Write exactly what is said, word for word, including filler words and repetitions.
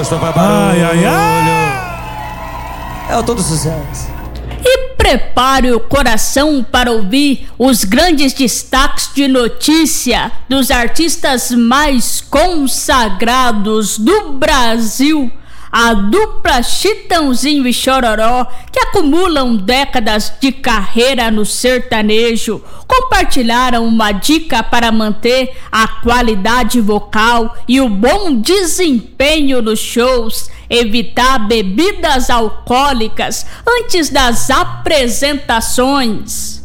gosto, vai barulho. Ai, ai, ai. É o todo sucesso. E prepare o coração para ouvir os grandes destaques de notícia dos artistas mais consagrados do Brasil. A dupla Chitãozinho e Chororó, que acumulam décadas de carreira no sertanejo, compartilharam uma dica para manter a qualidade vocal e o bom desempenho nos shows: evitar bebidas alcoólicas antes das apresentações.